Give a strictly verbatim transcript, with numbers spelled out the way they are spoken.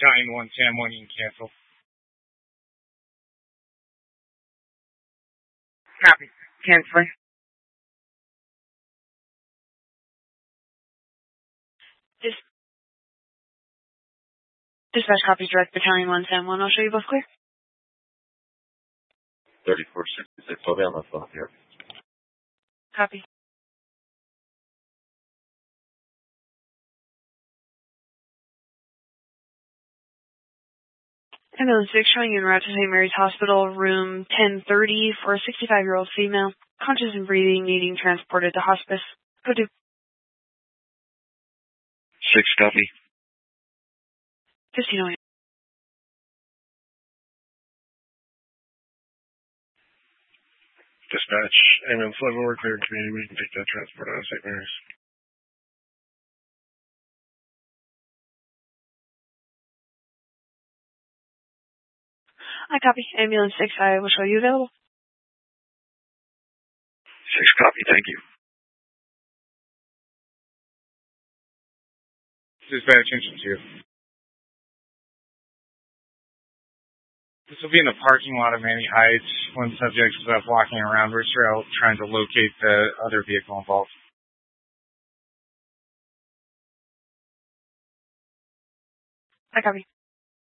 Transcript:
Battalion one, Sam one, you can cancel. Copy. Canceling. Dis Dispatch copy, direct Battalion one, Sam one. I'll show you both clear. thirty-four sixty-six, I'll be on my phone here. Copy. Ambulance six showing you en route to Saint Mary's Hospital, room ten thirty for a sixty-five-year-old female, conscious and breathing, needing transported to hospice. Go do. Six, copy. fifteen oh eight. Dispatch, ambulance eleven, we're clear in community. We can take that transport out of Saint Mary's. I copy. Ambulance six, I will show you available. Six, copy, thank you. Dispatch, engine two. This will be in the parking lot of Manny Heights. One subject is up walking around Rooster L trying to locate the other vehicle involved. I copy.